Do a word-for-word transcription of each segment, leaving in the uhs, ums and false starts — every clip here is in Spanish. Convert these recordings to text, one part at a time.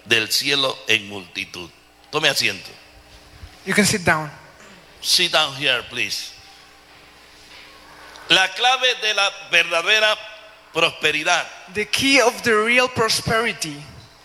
del cielo en multitud. Tome asiento. You can sit down. Sit down here, please. La clave de la verdadera prosperidad. The key of the real prosperity.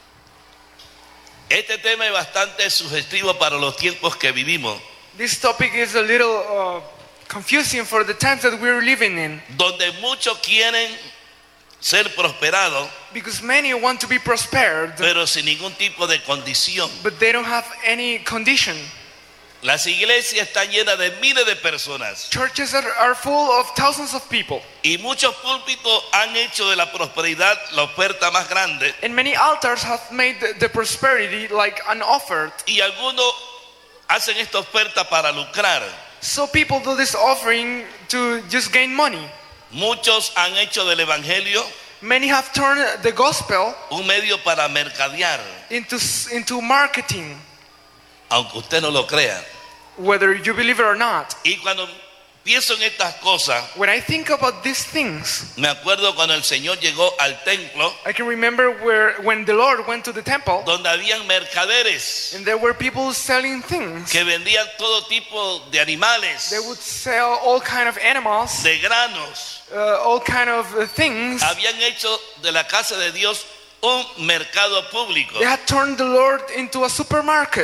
Este tema es bastante sugestivo para los tiempos que vivimos, This topic is a little uh, confusing for the times that we're living in, donde muchos quieren ser prosperados, because many want to be prospered, pero sin ningún tipo de condición. but they don't have any condition. Las iglesias están llenas de miles de personas Churches are, are full of thousands of people, y muchos púlpitos han hecho de la prosperidad la oferta más grande, and many altars have made the, the prosperity like an offer. y algunos hacen esta oferta para lucrar. So people do this offering to just gain money. Muchos han hecho del evangelio Many have turned the gospel un medio para mercadear, into into marketing, aunque usted no lo crea. whether you believe it or not. Y cuando pienso en estas cosas, When I think about these things, me acuerdo cuando el Señor llegó al templo, I can remember where when the Lord went to the temple, donde habían mercaderes and there were people selling things. que vendían todo tipo de animales, They would sell all kind of animals, de granos. uh, all kind of uh, things. Habían hecho de la casa de Dios un mercado público. They had turned the Lord into a supermarket.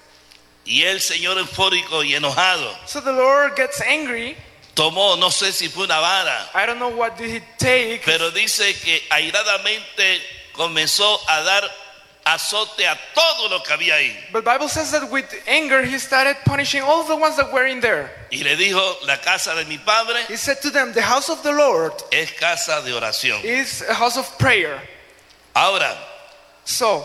Y el Señor eufórico y enojado So the Lord gets angry. tomó, no sé si fue una vara, I don't know what did he take, pero dice que airadamente comenzó a dar azote a todo lo que había ahí. but Bible says that with anger he started punishing all the ones that were in there. Y le dijo, la casa de mi padre He said to them, the house of the Lord es casa de oración. is a house of prayer. Ahora, So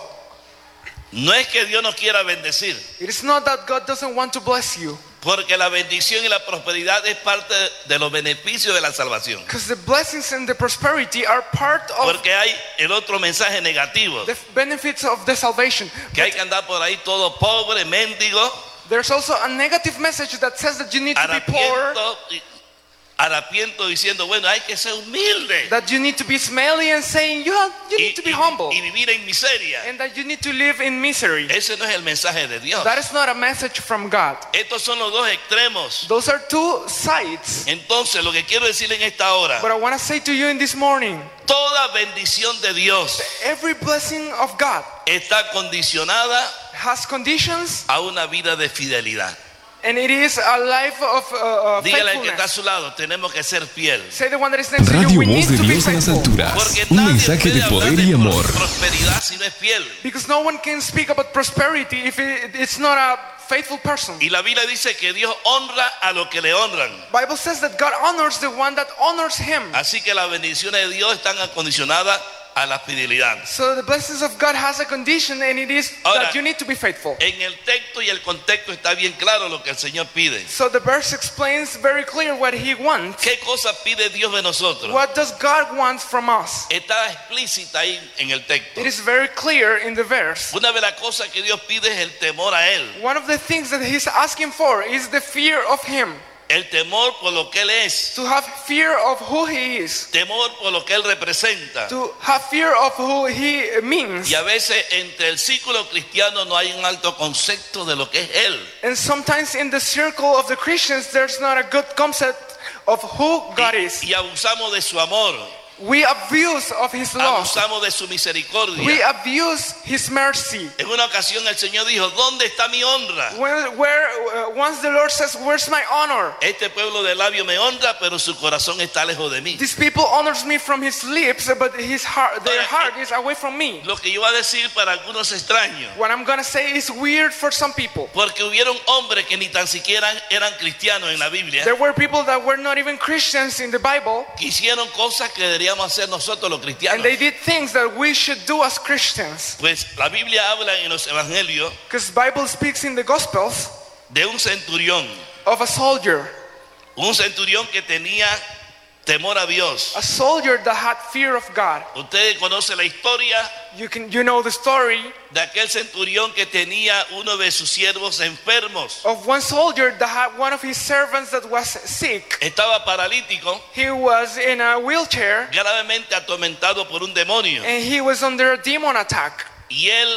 no es que Dios no quiera bendecir, it is not that God doesn't want to bless you, porque la bendición y la prosperidad es parte de los beneficios de la salvación. because the blessings and the prosperity are part of Porque hay el otro mensaje negativo, the benefits of the salvation. que hay que andar por ahí todo pobre, mendigo, There's also a negative message that says that you need to be poor, harapiento, y- harapiento diciendo, bueno, hay que ser humilde that you need to be smelly and saying you have, you y, need to be y- humble, y vivir en miseria. and that you need to live in misery. Ese no es el mensaje de Dios. That is not a message from God. Estos son los dos extremos. Those are two sides. Entonces, lo que quiero decir en esta hora, But I want to say to you in this morning, toda bendición de Dios every blessing of God está condicionada has conditions, a una vida de fidelidad. and it is a life of uh, uh, Dígale al que está a faithfulness. su lado, tenemos que ser fiel. Say the one that is next to you, Radio we need Voz de to be Dios en las faithful. alturas. Porque Un nadie mensaje de puede poder hablar y de amor. prosperidad si no es fiel. Because no one can speak about prosperity if it, it's not a faithful person. Y la Biblia dice que Dios honra a los que le honran. Bible says that God honors the one that honors him. Así que las bendiciones de Dios están acondicionadas a la fidelidad. So the blessings of God has a condition, and it is Ahora, that you need to be faithful. En el texto y el contexto está bien claro lo que el Señor pide. So the verse explains very clear what he wants. ¿Qué cosa pide Dios de nosotros? What does God want from us? Está explícita ahí en el texto. It is very clear in the verse. Una de las cosas que Dios pide es el temor a Él. One of the things that he's asking for is the fear of him. El temor por lo que Él es. To have fear of who he is. Temor por lo que Él representa. To have fear of who he means. Y a veces entre el círculo cristiano no hay un alto concepto de lo que es Él. And sometimes in the circle of the Christians, there's not a good concept of who God Y, is. y abusamos de su amor. We abuse of his love. Abusamos de su misericordia. We abuse his mercy. En una ocasión el Señor dijo, ¿dónde está mi honra? When, where, uh, once the Lord says, where's my honor? Este pueblo de labio me honra, pero su corazón está lejos de mí. These people honors me from his lips, but his heart, their heart is away from me. Lo que yo voy a decir para algunos extraños. What I'm gonna say is weird for some people. Porque hubieron hombres que ni tan siquiera eran cristianos en la Biblia, There were people that were not even Christians in the Bible, que hicieron cosas que deberíamos hacer nosotros los and cristianos. they did things that we should do as Christians. Pues la Biblia habla en los evangelios Because Bible speaks in the Gospels de un centurión. of a soldier. Un centurión que tenía temor a Dios. A soldier that had fear of God. Ustedes conocen la historia You can, you know the story de aquel centurión que tenía uno de sus siervos enfermos. of one soldier that had one of his servants that was sick. Estaba paralítico, He was in a wheelchair, gravemente atormentado por un demonio. and he was under a demon attack. Y él